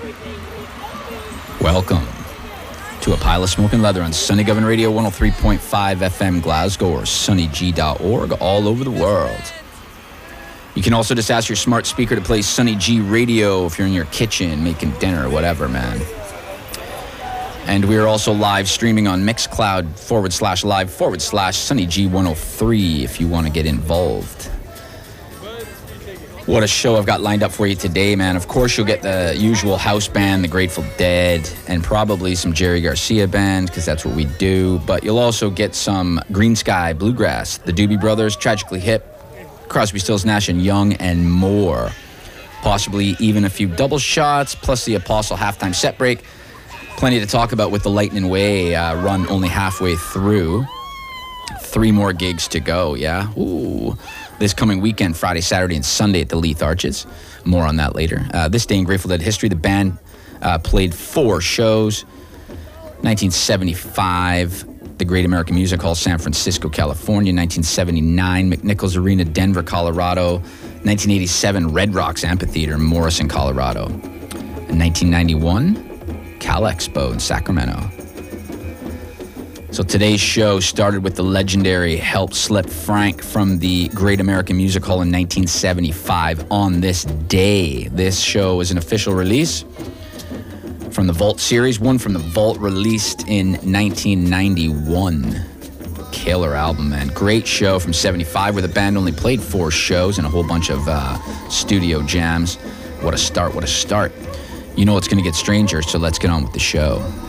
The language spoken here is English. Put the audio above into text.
Welcome to A Pile of Smoking Leather on Sunny Governor Radio 103.5 FM Glasgow or sunnyg.org all over the world. You can also just ask your smart speaker to play Sunny G Radio if you're in your kitchen making dinner or whatever, man. And we are also live streaming on Mixcloud/live/Sunny G103 if you want to get involved. What a show I've got lined up for you today, man. Of course, you'll get the usual house band, the Grateful Dead, and probably some Jerry Garcia band, because that's what we do. But you'll also get some Green Sky Bluegrass, the Doobie Brothers, Tragically Hip, Crosby, Stills, Nash & Young, and more. Possibly even a few double shots, plus the Apostle halftime set break. Plenty to talk about with the Lightning Way run only halfway through. 3 more gigs to go, yeah? Ooh. This coming weekend, Friday, Saturday, and Sunday at the Leith Arches. More on that later. This day in Grateful Dead history, the band played 4 shows. 1975, the Great American Music Hall, San Francisco, California. 1979, McNichols Arena, Denver, Colorado. 1987, Red Rocks Amphitheater, Morrison, Colorado. In 1991, Cal Expo in Sacramento. So today's show started with the legendary Help Slip Frank from the Great American Music Hall in 1975 on this day. This show is an official release from the Vault series, one from the Vault released in 1991. Killer album, man. Great show from 75 where the band only played 4 shows and a whole bunch of studio jams. What a start, what a start. You know it's going to get stranger, so let's get on with the show.